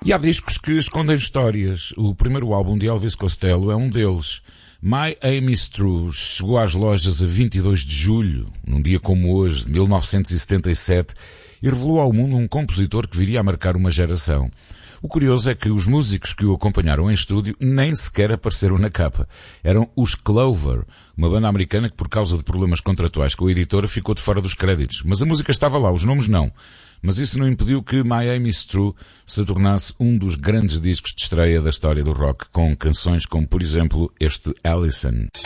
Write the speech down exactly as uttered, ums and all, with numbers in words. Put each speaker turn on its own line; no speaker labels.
E há discos que escondem histórias. O primeiro álbum de Elvis Costello é um deles. My Aim Is True chegou às lojas a vinte e dois de julho, num dia como hoje, de mil novecentos e setenta e sete, e revelou ao mundo um compositor que viria a marcar uma geração. O curioso é que os músicos que o acompanharam em estúdio nem sequer apareceram na capa. Eram os Clover, uma banda americana que por causa de problemas contratuais com a editora ficou de fora dos créditos. Mas a música estava lá, os nomes não. Mas isso não impediu que My Aim Is True se tornasse um dos grandes discos de estreia da história do rock, com canções como, por exemplo, este Allison.